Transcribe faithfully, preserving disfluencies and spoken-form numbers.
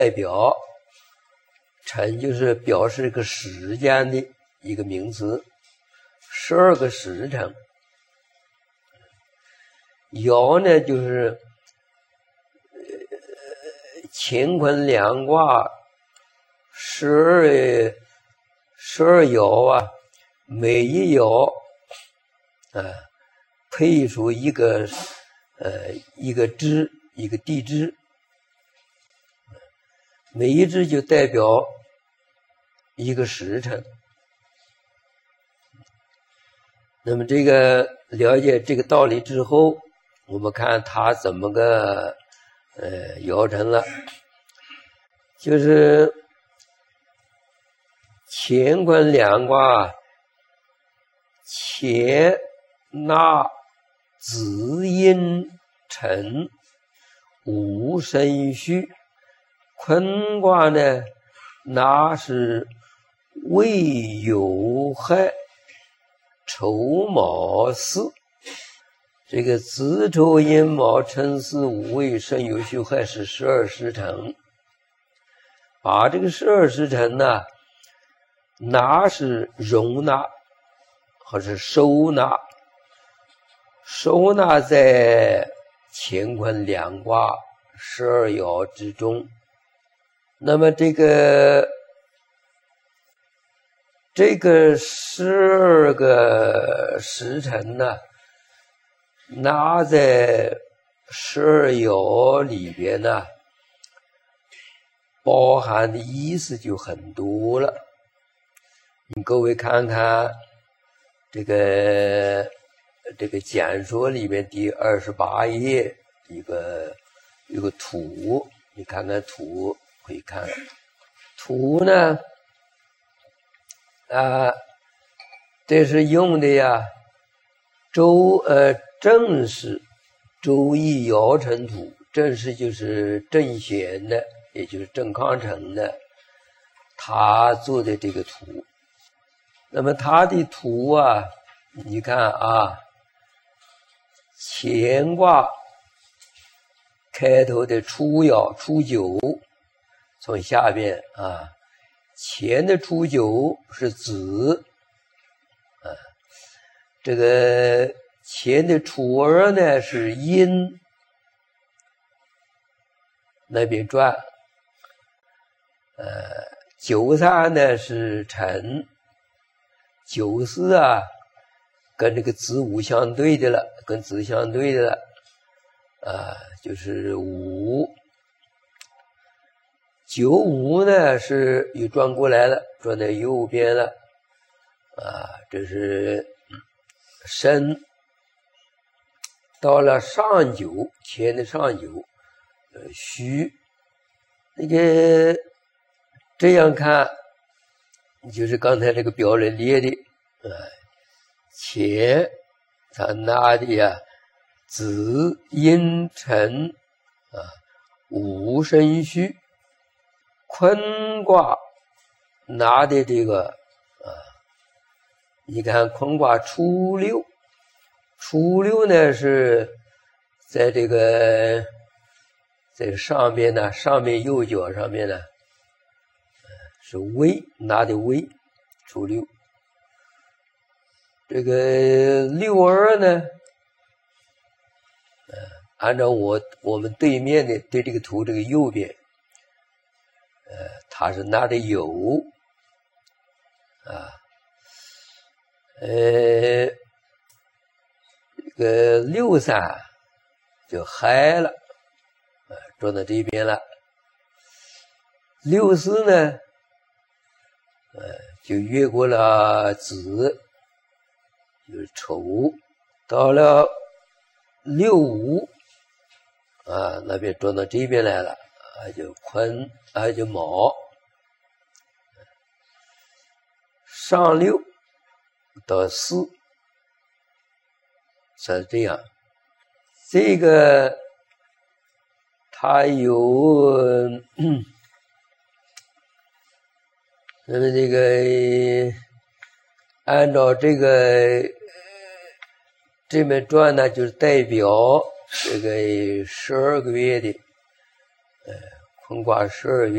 代表，辰就是表示一个时间的一个名词，十二个时辰。爻呢就是呃乾坤两卦十二十二爻啊，每一爻啊配出一个呃一个支一个地支，每一支就代表一个时辰。那么这个了解这个道理之后，我们看它怎么个呃爻成了，就是乾坤两卦，乾纳子阴辰午申戌，坤卦呢纳是未酉亥丑卯巳，这个子丑寅卯辰巳午未申酉戌亥是十二时辰。把这个十二时辰呢，纳是容纳或是收纳，收纳在乾坤两卦十二爻之中。那么这个这个十二个时辰呢，纳在十二爻里边呢，包含的意思就很多了。你各位看看这个这个简说里面第二十八页一个有个图，你看看图可以看。图呢啊，这是用的呀周呃正是周易爻辰图，正是就是郑玄的，也就是郑康成的，他做的这个图。那么他的图啊，你看啊，乾卦开头的初爻初九，从下边啊，乾的初九是子啊，这个乾的初二呢是阴，那边转，呃，九三呢是辰，九四啊跟这个子午相对的了，跟子相对的了，啊，就是午。九五呢是又转过来了，转到右边了，啊，这是申。到了上九，乾的上九，呃，戌。那个这样看，就是刚才这个表里列的，啊，乾他拿的呀，子阴辰啊，午申戌。坤卦拿的这个啊，你看坤卦初六，初六呢是在这个在上边呢，上面右脚上面呢是微，拿的微，初六。这个六二呢，呃，按照我我们对面的对这个图这个右边。呃，他是拿的酉啊，呃，这个六三就亥了，啊，转到这边了。六四呢，呃，就越过了子，就是丑，到了六五啊，那边转到这边来了。啊，就坤，啊，就卯，上六到四，是这样。这个它有，那么这个按照这个这面转呢，就是代表这个十二个月的。呃，坤卦十二月。